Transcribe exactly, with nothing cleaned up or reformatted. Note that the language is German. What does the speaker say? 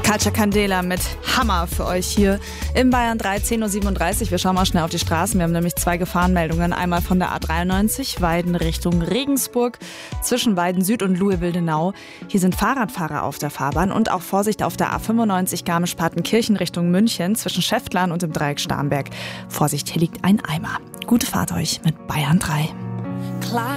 Katja Candela mit Hammer für euch hier im Bayern drei, zehn Uhr siebenunddreißig. Wir schauen mal schnell auf die Straßen. Wir haben nämlich zwei Gefahrenmeldungen. Einmal von der A dreiundneunzig, Weiden Richtung Regensburg, zwischen Weiden Süd und Luhe-Wildenau. Hier sind Fahrradfahrer auf der Fahrbahn und auch Vorsicht auf der A fünfundneunzig Garmisch-Partenkirchen Richtung München, zwischen Schäftlern und dem Dreieck Starnberg. Vorsicht, hier liegt ein Eimer. Gute Fahrt euch mit Bayern drei. Klar